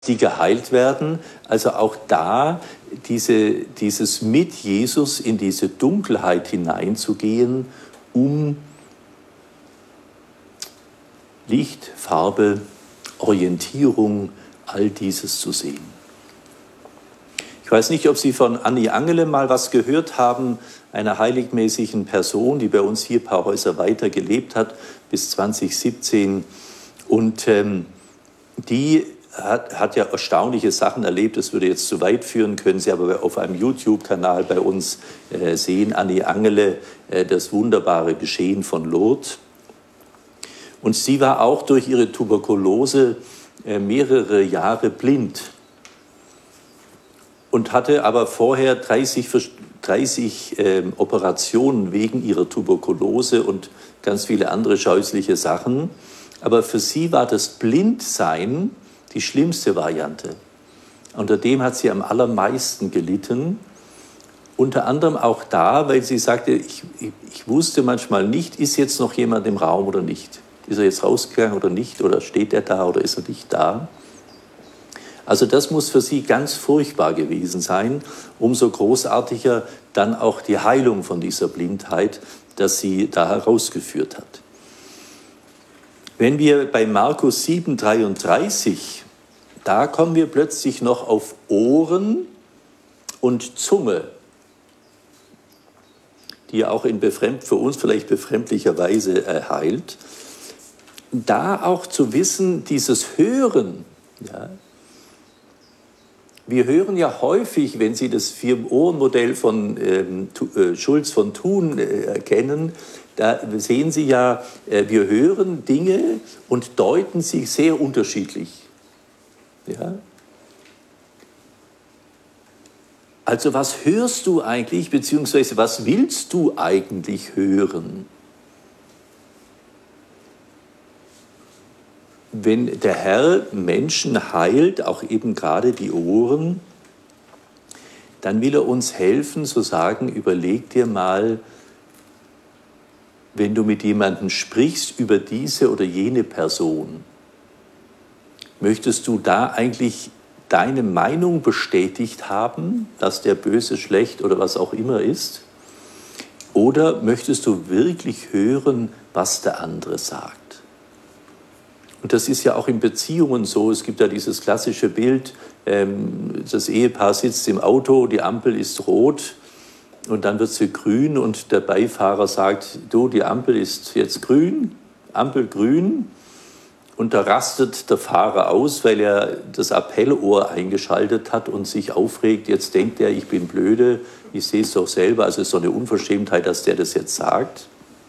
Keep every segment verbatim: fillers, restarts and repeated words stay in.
die geheilt werden. Also auch da diese, dieses mit Jesus in diese Dunkelheit hineinzugehen, um Licht, Farbe, Orientierung, all dieses zu sehen. Ich weiß nicht, ob Sie von Anni Angele mal was gehört haben, einer heiligmäßigen Person, die bei uns hier ein paar Häuser weiter gelebt hat, bis zwanzig siebzehn. Und ähm, die hat, hat ja erstaunliche Sachen erlebt, das würde jetzt zu weit führen, können Sie aber auf einem YouTube-Kanal bei uns äh, sehen, Anni Angele, äh, das wunderbare Geschehen von Lourdes. Und sie war auch durch ihre Tuberkulose äh, mehrere Jahre blind und hatte aber vorher dreißig, dreißig äh, Operationen wegen ihrer Tuberkulose und ganz viele andere scheußliche Sachen. Aber für sie war das Blindsein die schlimmste Variante. Unter dem hat sie am allermeisten gelitten. Unter anderem auch da, weil sie sagte, ich, ich, ich wusste manchmal nicht, ist jetzt noch jemand im Raum oder nicht? Ist er jetzt rausgegangen oder nicht? Oder steht er da oder ist er nicht da? Also das muss für sie ganz furchtbar gewesen sein. Umso großartiger dann auch die Heilung von dieser Blindheit, dass sie da herausgeführt hat. Wenn wir bei Markus sieben dreiunddreißig, da kommen wir plötzlich noch auf Ohren und Zunge, die auch in befremd, für uns vielleicht befremdlicher Weise äh, heilt. Da auch zu wissen, dieses Hören, ja, wir hören ja häufig, wenn Sie das Vier-Ohren-Modell von ähm, äh, Schulz von Thun äh, kennen, da sehen Sie ja, äh, wir hören Dinge und deuten sie sehr unterschiedlich. Ja? Also was hörst du eigentlich, beziehungsweise was willst du eigentlich hören? Wenn der Herr Menschen heilt, auch eben gerade die Ohren, dann will er uns helfen, zu sagen, überleg dir mal, wenn du mit jemandem sprichst über diese oder jene Person, möchtest du da eigentlich deine Meinung bestätigt haben, dass der Böse schlecht oder was auch immer ist? Oder möchtest du wirklich hören, was der andere sagt? Und das ist ja auch in Beziehungen so. Es gibt ja dieses klassische Bild, ähm, das Ehepaar sitzt im Auto, die Ampel ist rot und dann wird sie grün und der Beifahrer sagt, du, die Ampel ist jetzt grün, Ampel grün. Und da rastet der Fahrer aus, weil er das Appellohr eingeschaltet hat und sich aufregt. Jetzt denkt er, ich bin blöde, ich sehe es doch selber. Also es ist so eine Unverschämtheit, dass der das jetzt sagt.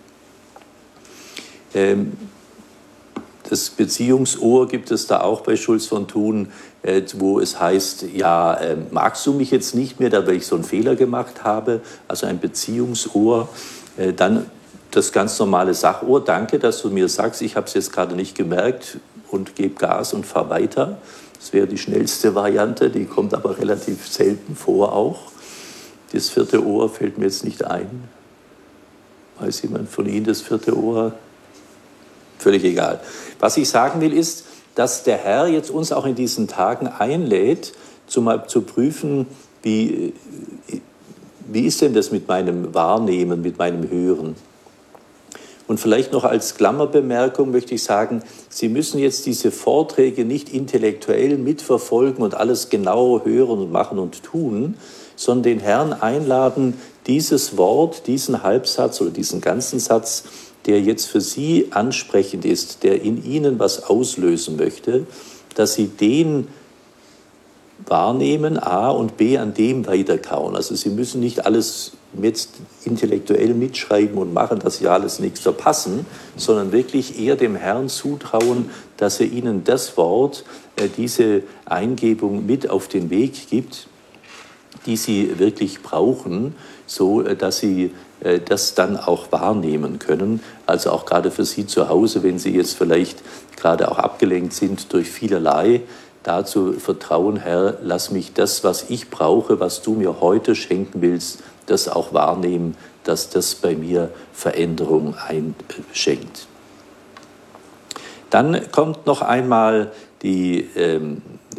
Ähm, Das Beziehungsohr gibt es da auch bei Schulz von Thun, äh, wo es heißt, ja, äh, magst du mich jetzt nicht mehr, da weil ich so einen Fehler gemacht habe, also ein Beziehungsohr. Äh, dann das ganz normale Sachohr, danke, dass du mir sagst, ich habe es jetzt gerade nicht gemerkt und gebe Gas und fahre weiter. Das wäre die schnellste Variante, die kommt aber relativ selten vor auch. Das vierte Ohr fällt mir jetzt nicht ein. Weiß jemand von Ihnen das vierte Ohr? Völlig egal. Was ich sagen will, ist, dass der Herr jetzt uns auch in diesen Tagen einlädt, zu, mal zu prüfen, wie, wie ist denn das mit meinem Wahrnehmen, mit meinem Hören? Und vielleicht noch als Klammerbemerkung möchte ich sagen, Sie müssen jetzt diese Vorträge nicht intellektuell mitverfolgen und alles genau hören und machen und tun, sondern den Herrn einladen, dieses Wort, diesen Halbsatz oder diesen ganzen Satz, der jetzt für Sie ansprechend ist, der in Ihnen was auslösen möchte, dass Sie den wahrnehmen, A, und B, an dem weiterkauen. Also Sie müssen nicht alles jetzt intellektuell mitschreiben und machen, dass Sie alles nichts verpassen, sondern wirklich eher dem Herrn zutrauen, dass er Ihnen das Wort, diese Eingebung mit auf den Weg gibt, die Sie wirklich brauchen, so dass Sie das dann auch wahrnehmen können. Also auch gerade für Sie zu Hause, wenn Sie jetzt vielleicht gerade auch abgelenkt sind durch vielerlei, dazu vertrauen, Herr, lass mich das, was ich brauche, was du mir heute schenken willst, das auch wahrnehmen, dass das bei mir Veränderung einschenkt. Dann kommt noch einmal die ähm,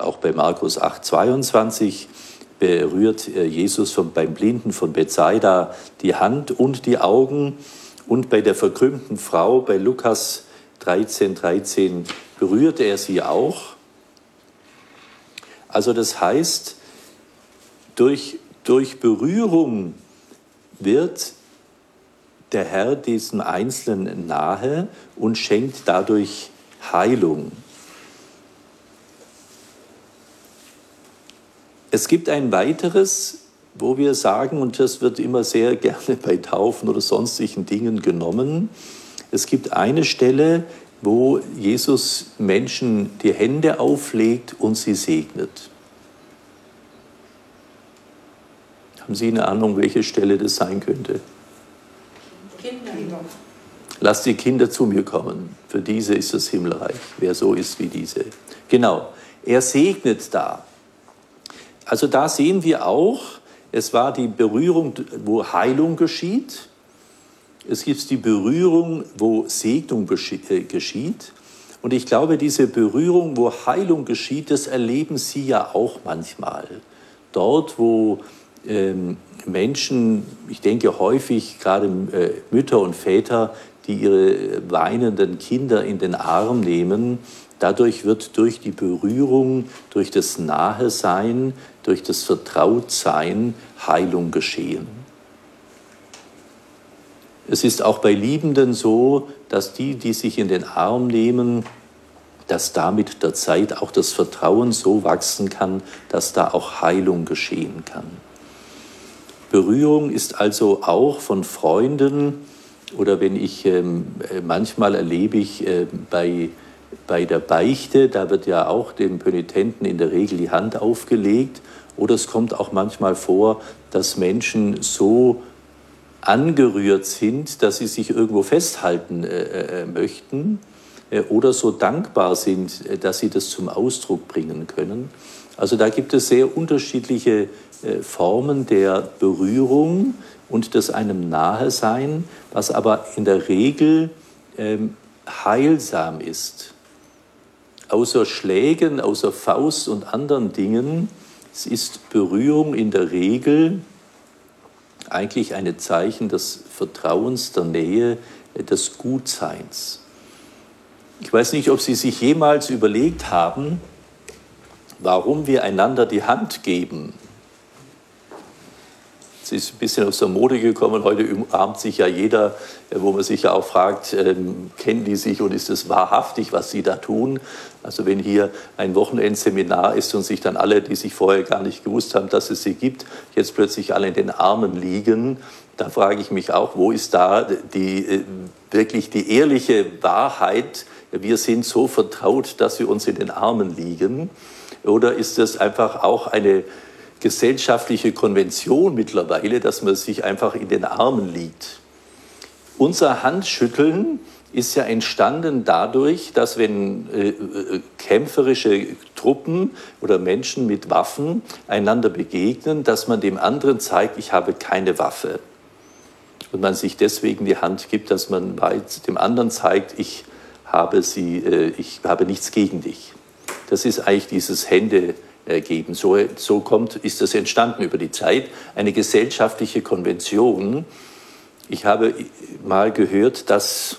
auch bei Markus acht, zweiundzwanzig berührt Jesus von, beim Blinden von Bethsaida die Hand und die Augen. Und bei der verkrümmten Frau, bei Lukas dreizehn, dreizehn, berührte er sie auch. Also das heißt, durch, durch Berührung wird der Herr diesem Einzelnen nahe und schenkt dadurch Heilung. Es gibt ein weiteres, wo wir sagen, und das wird immer sehr gerne bei Taufen oder sonstigen Dingen genommen, es gibt eine Stelle, wo Jesus Menschen die Hände auflegt und sie segnet. Haben Sie eine Ahnung, welche Stelle das sein könnte? Kinder. Lasst die Kinder zu mir kommen, für diese ist das Himmelreich, wer so ist wie diese. Genau, er segnet da. Also da sehen wir auch, es war die Berührung, wo Heilung geschieht. Es gibt die Berührung, wo Segnung geschieht. Und ich glaube, diese Berührung, wo Heilung geschieht, das erleben Sie ja auch manchmal. Dort, wo ähm, Menschen, ich denke häufig gerade äh, Mütter und Väter, die ihre weinenden Kinder in den Arm nehmen, dadurch wird durch die Berührung, durch das Nahesein, durch das Vertrautsein Heilung geschehen. Es ist auch bei Liebenden so, dass die, die sich in den Arm nehmen, dass da mit der Zeit auch das Vertrauen so wachsen kann, dass da auch Heilung geschehen kann. Berührung ist also auch von Freunden, oder wenn ich, ähm, manchmal erlebe ich äh, bei, bei der Beichte, da wird ja auch dem Pönitenten in der Regel die Hand aufgelegt, oder es kommt auch manchmal vor, dass Menschen so angerührt sind, dass sie sich irgendwo festhalten äh, äh, möchten äh, oder so dankbar sind, äh, dass sie das zum Ausdruck bringen können. Also da gibt es sehr unterschiedliche äh, Formen der Berührung und des einem Nahesein, was aber in der Regel ähm, heilsam ist. Außer Schlägen, außer Faust und anderen Dingen, es ist Berührung in der Regel eigentlich ein Zeichen des Vertrauens, der Nähe, des Gutseins. Ich weiß nicht, ob Sie sich jemals überlegt haben, warum wir einander die Hand geben. Es ist ein bisschen aus der Mode gekommen, heute umarmt sich ja jeder, wo man sich ja auch fragt, ähm, kennen die sich und ist es wahrhaftig, was sie da tun? Also wenn hier ein Wochenendseminar ist und sich dann alle, die sich vorher gar nicht gewusst haben, dass es sie gibt, jetzt plötzlich alle in den Armen liegen, da frage ich mich auch, wo ist da die, äh, wirklich die ehrliche Wahrheit, wir sind so vertraut, dass wir uns in den Armen liegen? Oder ist das einfach auch eine gesellschaftliche Konvention mittlerweile, dass man sich einfach in den Armen liegt? Unser Handschütteln ist ja entstanden dadurch, dass wenn äh, äh, kämpferische Truppen oder Menschen mit Waffen einander begegnen, dass man dem anderen zeigt, ich habe keine Waffe. Und man sich deswegen die Hand gibt, dass man dem anderen zeigt, ich habe, sie, äh, ich habe nichts gegen dich. Das ist eigentlich dieses Hände geben. So, so kommt, ist das entstanden über die Zeit, eine gesellschaftliche Konvention. Ich habe mal gehört, dass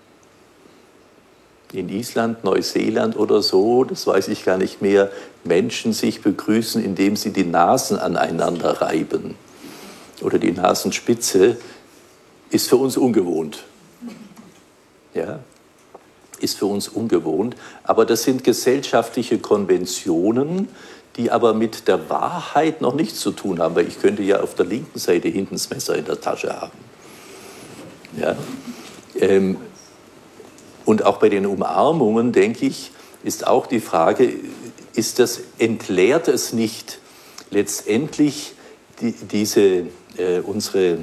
in Island, Neuseeland oder so, das weiß ich gar nicht mehr, Menschen sich begrüßen, indem sie die Nasen aneinander reiben. Oder die Nasenspitze ist für uns ungewohnt. Ja, ist für uns ungewohnt. Aber das sind gesellschaftliche Konventionen, die aber mit der Wahrheit noch nichts zu tun haben, weil ich könnte ja auf der linken Seite hinten das Messer in der Tasche haben. Ja. Ähm, und auch bei den Umarmungen, denke ich, ist auch die Frage, ist das, entleert es nicht letztendlich die, diese, äh, unsere,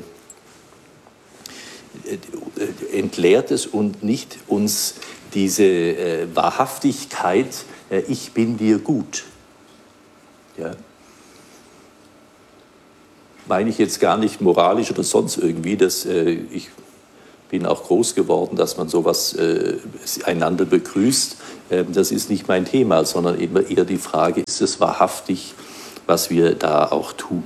äh, entleert es und nicht uns diese äh, Wahrhaftigkeit, äh, ich bin dir gut. Ja. Meine ich jetzt gar nicht moralisch oder sonst irgendwie, dass äh, ich bin auch groß geworden, dass man sowas äh, einander begrüßt. Äh, das ist nicht mein Thema, sondern immer eher die Frage, ist es wahrhaftig, was wir da auch tun?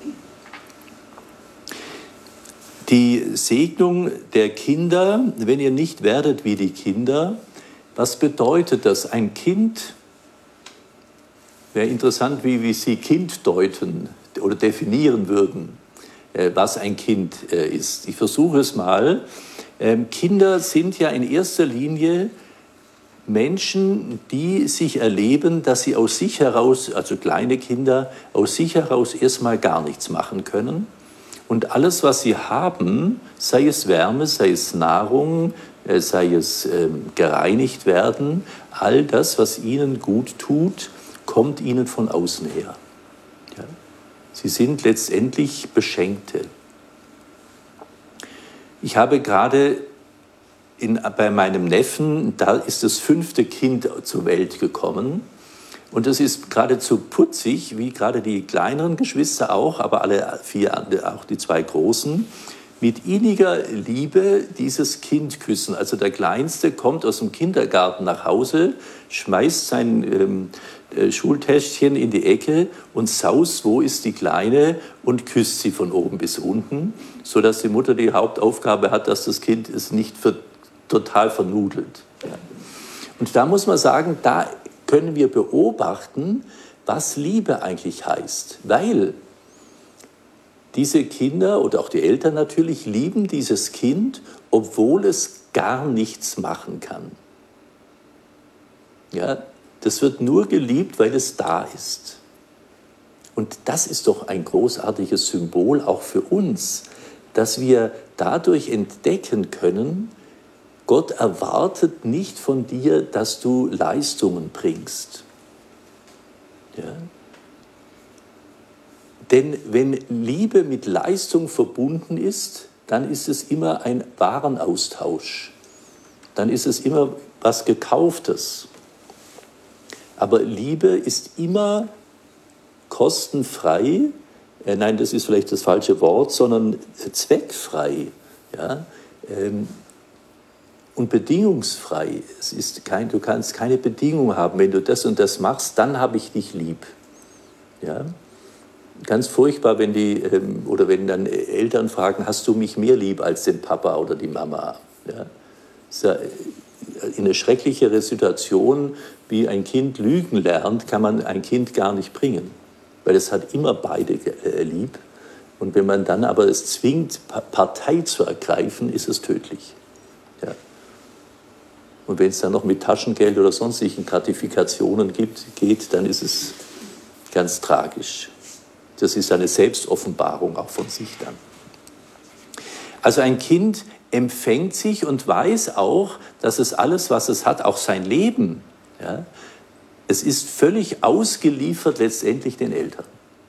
Die Segnung der Kinder, wenn ihr nicht werdet wie die Kinder, was bedeutet das? Ein Kind, wäre interessant, wie, wie Sie Kind deuten oder definieren würden, äh, was ein Kind äh, ist. Ich versuche es mal. Ähm, Kinder sind ja in erster Linie Menschen, die sich erleben, dass sie aus sich heraus, also kleine Kinder, aus sich heraus erstmal gar nichts machen können. Und alles, was sie haben, sei es Wärme, sei es Nahrung, sei es ähm, gereinigt werden, all das, was ihnen gut tut, kommt ihnen von außen her. Ja? Sie sind letztendlich Beschenkte. Ich habe gerade in, bei meinem Neffen, da ist das fünfte Kind zur Welt gekommen. Und das ist geradezu putzig, wie gerade die kleineren Geschwister auch, aber alle vier, auch die zwei Großen, mit inniger Liebe dieses Kind küssen. Also der Kleinste kommt aus dem Kindergarten nach Hause, schmeißt sein ähm, äh, Schultäschchen in die Ecke und saust, wo ist die Kleine, und küsst sie von oben bis unten, sodass die Mutter die Hauptaufgabe hat, dass das Kind es nicht für, total vernudelt. Ja. Und da muss man sagen, da können wir beobachten, was Liebe eigentlich heißt. Weil diese Kinder oder auch die Eltern natürlich lieben dieses Kind, obwohl es gar nichts machen kann. Ja, das wird nur geliebt, weil es da ist. Und das ist doch ein großartiges Symbol auch für uns, dass wir dadurch entdecken können, Gott erwartet nicht von dir, dass du Leistungen bringst. Ja? Denn wenn Liebe mit Leistung verbunden ist, dann ist es immer ein Warenaustausch. Dann ist es immer was Gekauftes. Aber Liebe ist immer kostenfrei, äh, nein, das ist vielleicht das falsche Wort, sondern zweckfrei. Ja? Ähm, Und bedingungsfrei. Es ist kein, du kannst keine Bedingung haben. Wenn du das und das machst, dann habe ich dich lieb. Ja? Ganz furchtbar, wenn die, ähm, oder wenn dann Eltern fragen, hast du mich mehr lieb als den Papa oder die Mama? Ja? Das ist ja eine schrecklichere Situation, wie ein Kind lügen lernt, kann man ein Kind gar nicht bringen. Weil es hat immer beide äh, lieb. Und wenn man dann aber es zwingt, Partei zu ergreifen, ist es tödlich. Ja. Und wenn es dann noch mit Taschengeld oder sonstigen Gratifikationen gibt, geht, dann ist es ganz tragisch. Das ist eine Selbstoffenbarung auch von sich dann. Also ein Kind empfängt sich und weiß auch, dass es alles, was es hat, auch sein Leben, ja, es ist völlig ausgeliefert letztendlich den Eltern.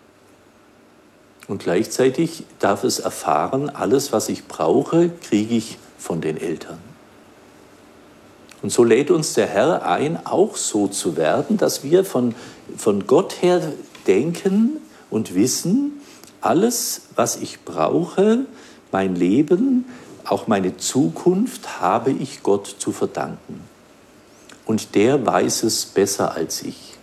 Und gleichzeitig darf es erfahren, alles, was ich brauche, kriege ich von den Eltern. Und so lädt uns der Herr ein, auch so zu werden, dass wir von, von Gott her denken und wissen, alles, was ich brauche, mein Leben, auch meine Zukunft, habe ich Gott zu verdanken. Und der weiß es besser als ich.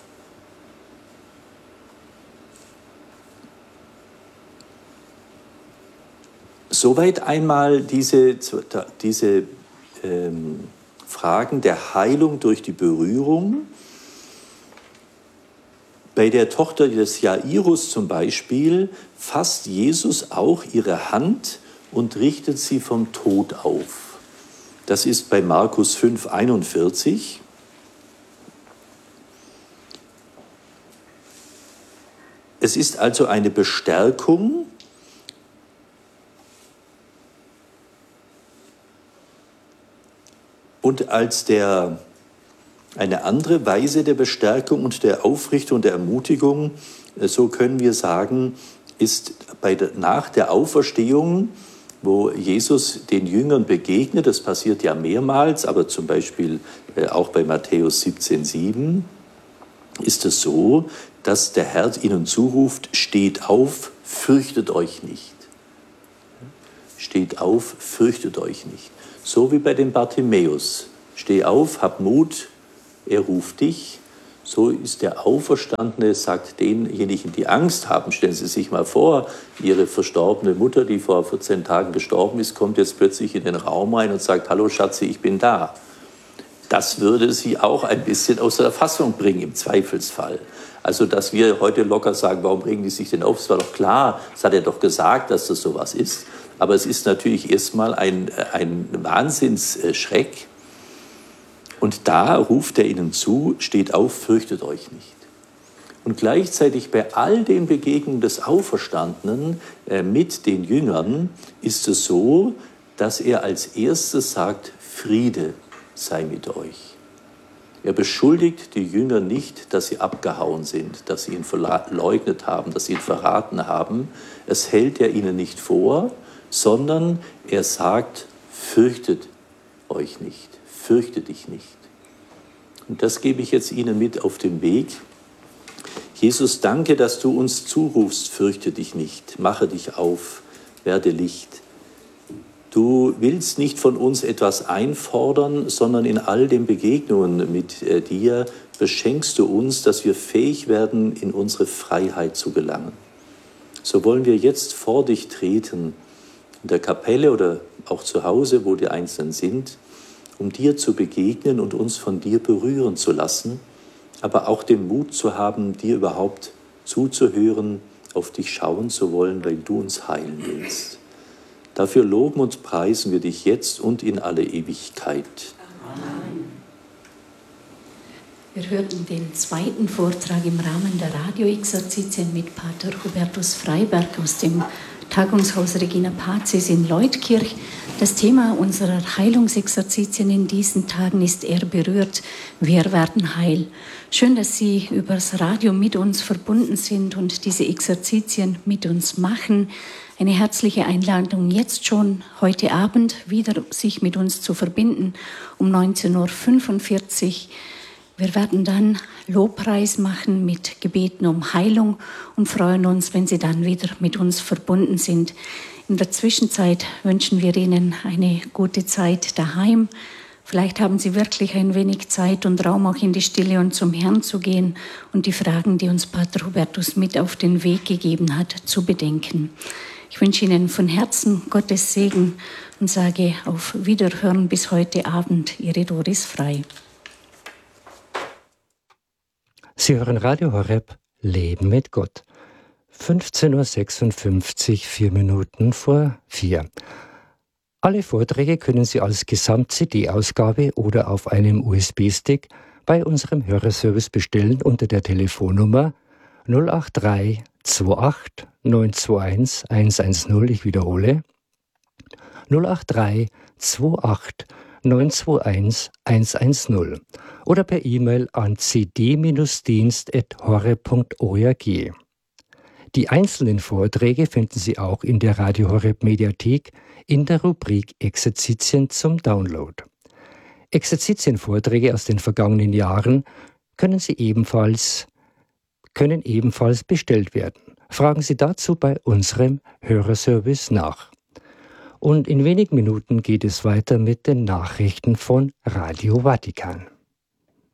Soweit einmal diese, diese ähm, Fragen der Heilung durch die Berührung. Bei der Tochter des Jairus zum Beispiel fasst Jesus auch ihre Hand und richtet sie vom Tod auf. Das ist bei Markus fünf einundvierzig. Es ist also eine Bestärkung, und als der, eine andere Weise der Bestärkung und der Aufrichtung, der Ermutigung, so können wir sagen, ist bei der, nach der Auferstehung, wo Jesus den Jüngern begegnet, das passiert ja mehrmals, aber zum Beispiel auch bei Matthäus siebzehn sieben, ist es so, dass der Herr ihnen zuruft, steht auf, fürchtet euch nicht. steht auf, fürchtet euch nicht. So wie bei dem Bartimäus. Steh auf, hab Mut, er ruft dich. So ist der Auferstandene, sagt denjenigen, die Angst haben. Stellen Sie sich mal vor, Ihre verstorbene Mutter, die vor vierzehn Tagen gestorben ist, kommt jetzt plötzlich in den Raum rein und sagt, hallo Schatzi, ich bin da. Das würde Sie auch ein bisschen aus der Fassung bringen, im Zweifelsfall. Also, dass wir heute locker sagen, warum regen die sich denn auf? Es war doch klar, es hat er doch gesagt, dass das sowas ist. Aber es ist natürlich erstmal ein, ein Wahnsinnsschreck. Und da ruft er ihnen zu, steht auf, fürchtet euch nicht. Und gleichzeitig bei all den Begegnungen des Auferstandenen äh, mit den Jüngern ist es so, dass er als erstes sagt, Friede sei mit euch. Er beschuldigt die Jünger nicht, dass sie abgehauen sind, dass sie ihn verleugnet haben, dass sie ihn verraten haben. Es hält er ihnen nicht vor, sondern er sagt, fürchtet euch nicht, fürchte dich nicht. Und das gebe ich jetzt Ihnen mit auf den Weg. Jesus, danke, dass du uns zurufst, fürchte dich nicht, mache dich auf, werde Licht. Du willst nicht von uns etwas einfordern, sondern in all den Begegnungen mit dir beschenkst du uns, dass wir fähig werden, in unsere Freiheit zu gelangen. So wollen wir jetzt vor dich treten, in der Kapelle oder auch zu Hause, wo die Einzelnen sind, um dir zu begegnen und uns von dir berühren zu lassen, aber auch den Mut zu haben, dir überhaupt zuzuhören, auf dich schauen zu wollen, weil du uns heilen willst. Dafür loben und preisen wir dich jetzt und in alle Ewigkeit. Amen. Wir hörten den zweiten Vortrag im Rahmen der Radio-Exerzitien mit Pater Hubertus Freiberg aus dem Tagungshaus Regina Pacis in Leutkirch. Das Thema unserer Heilungsexerzitien in diesen Tagen ist Er berührt, wir werden heil. Schön, dass Sie übers Radio mit uns verbunden sind und diese Exerzitien mit uns machen. Eine herzliche Einladung jetzt schon heute Abend wieder sich mit uns zu verbinden um neunzehn Uhr fünfundvierzig. Wir werden dann Lobpreis machen mit Gebeten um Heilung und freuen uns, wenn Sie dann wieder mit uns verbunden sind. In der Zwischenzeit wünschen wir Ihnen eine gute Zeit daheim. Vielleicht haben Sie wirklich ein wenig Zeit und Raum, auch in die Stille und zum Herrn zu gehen und die Fragen, die uns Pater Hubertus mit auf den Weg gegeben hat, zu bedenken. Ich wünsche Ihnen von Herzen Gottes Segen und sage auf Wiederhören bis heute Abend. Ihre Doris Frei. Sie hören Radio Horeb, Leben mit Gott. fünfzehn Uhr sechsundfünfzig, vier Minuten vor vier. Alle Vorträge können Sie als Gesamt-C D-Ausgabe oder auf einem U S B-Stick bei unserem Hörerservice bestellen unter der Telefonnummer null acht drei zwei acht neun zwei eins eins eins null. Ich wiederhole null acht drei zwei acht neun zwei eins eins eins null oder per E-Mail an c d Dienst at horeb punkt org. Die einzelnen Vorträge finden Sie auch in der Radio Horeb Mediathek in der Rubrik Exerzitien zum Download. Exerzitienvorträge aus den vergangenen Jahren können Sie ebenfalls, können ebenfalls bestellt werden. Fragen Sie dazu bei unserem Hörerservice nach. Und in wenigen Minuten geht es weiter mit den Nachrichten von Radio Vatikan.